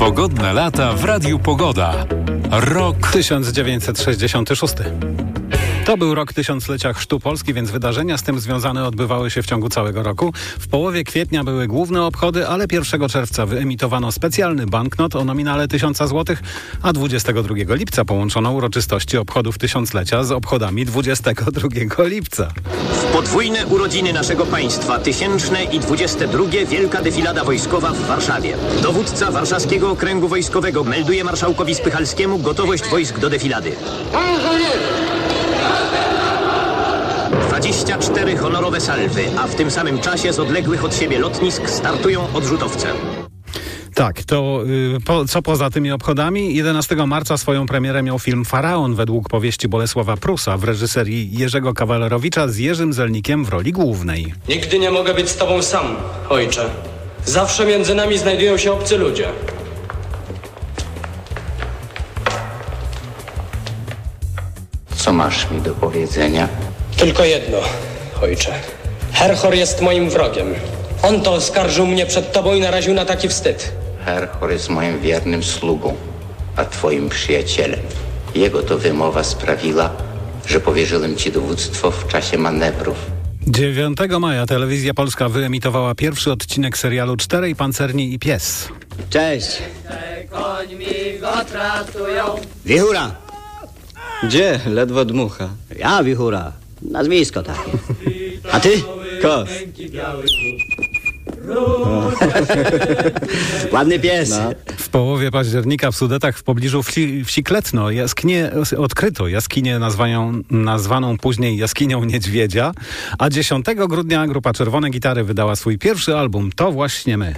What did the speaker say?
Pogodne lata w Radiu Pogoda. Rok 1966. To był rok tysiąclecia chrztu Polski, więc wydarzenia z tym związane odbywały się w ciągu całego roku. W połowie kwietnia były główne obchody, ale 1 czerwca wyemitowano specjalny banknot o nominale 1000 zł, a 22 lipca połączono uroczystości obchodów tysiąclecia z obchodami 22 lipca. W podwójne urodziny naszego państwa, 1000 i 22 Wielka Defilada Wojskowa w Warszawie. Dowódca Warszawskiego Okręgu Wojskowego melduje marszałkowi Spychalskiemu gotowość wojsk do defilady. 24 honorowe salwy, a w tym samym czasie z odległych od siebie lotnisk startują odrzutowce. Tak, to co poza tymi obchodami? 11 marca swoją premierę miał film Faraon według powieści Bolesława Prusa w reżyserii Jerzego Kawalerowicza z Jerzym Zelnikiem w roli głównej. Nigdy nie mogę być z tobą sam, ojcze. Zawsze między nami znajdują się obcy ludzie. Co masz mi do powiedzenia? Tylko jedno, ojcze. Herhor jest moim wrogiem. On to oskarżył mnie przed tobą i naraził na taki wstyd. Herhor jest moim wiernym sługą, a twoim przyjacielem. Jego to wymowa sprawiła, że powierzyłem ci dowództwo w czasie manewrów. 9 maja Telewizja Polska wyemitowała pierwszy odcinek serialu Czterej pancerni i pies. Cześć. Końmi go tratują. Wichura. Gdzie? Ledwo dmucha. Ja Wichura. Nazwisko takie. A ty? Kos. Ładny pies. No. W połowie października w Sudetach w pobliżu wsi Kletno odkryto jaskinię nazwaną później jaskinią Niedźwiedzia, a 10 grudnia grupa Czerwone Gitary wydała swój pierwszy album To właśnie my.